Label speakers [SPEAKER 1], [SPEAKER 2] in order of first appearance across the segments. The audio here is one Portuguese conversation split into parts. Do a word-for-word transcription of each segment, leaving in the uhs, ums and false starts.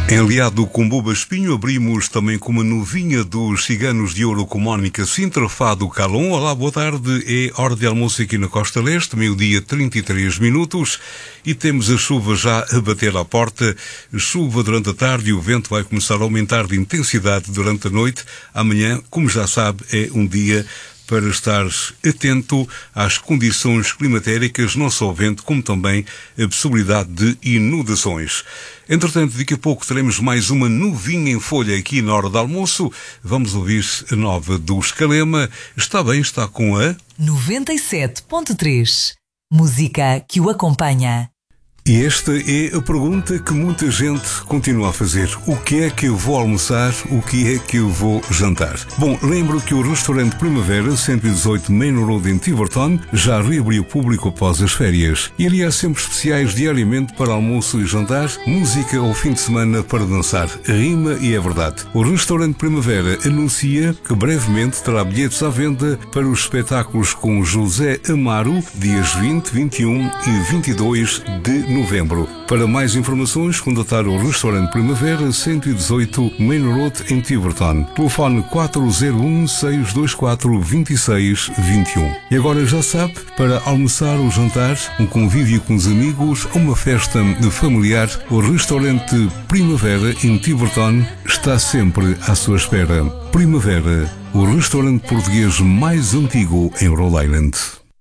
[SPEAKER 1] Em Aliado com Buba Espinho, abrimos também com uma novinha dos Ciganos de Ouro com Mónica Sintra, Fado Calon. Olá, boa tarde. É hora de almoço aqui na Costa Leste, meio-dia trinta e três minutos, e temos a chuva já a bater à porta. Chuva durante a tarde e o vento vai começar a aumentar de intensidade durante a noite. Amanhã, como já sabe, é um dia para estar atento às condições climatéricas, não só o vento, como também a possibilidade de inundações. Entretanto, daqui a pouco teremos mais uma novinha em folha aqui na hora do almoço. Vamos ouvir a nova do Escalema. Está bem, está com a
[SPEAKER 2] noventa e sete ponto três. Música que o acompanha.
[SPEAKER 1] E esta é a pergunta que muita gente continua a fazer. O que é que eu vou almoçar? O que é que eu vou jantar? Bom, lembro que o restaurante Primavera, cento e dezoito Main Road em Tiverton, já reabriu o público após as férias. E ali há sempre especiais diariamente para almoço e jantar, música ao fim de semana para dançar. Rima e é verdade. O restaurante Primavera anuncia que brevemente terá bilhetes à venda para os espetáculos com José Amaro, dias vinte, vinte e um e vinte e dois de novembro. Para mais informações, contatar o restaurante Primavera, cento e dezoito Main Road em Tiverton. Telefone quatro zero um, seis dois quatro, dois seis dois um. E agora já sabe, para almoçar ou jantar, um convívio com os amigos, uma festa familiar, o restaurante Primavera em Tiverton está sempre à sua espera. Primavera, o restaurante português mais antigo em Rhode Island.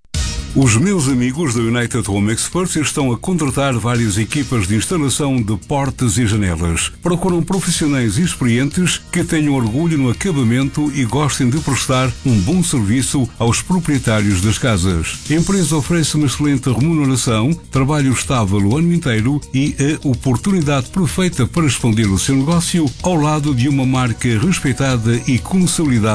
[SPEAKER 1] Os meus amigos da United Home Experts estão a contratar várias equipas de instalação de portas e janelas. Procuram profissionais experientes que tenham orgulho no acabamento e gostem de prestar um bom serviço aos proprietários das casas. A empresa oferece uma excelente remuneração, trabalho estável o ano inteiro e a oportunidade perfeita para expandir o seu negócio ao lado de uma marca respeitada e consolidada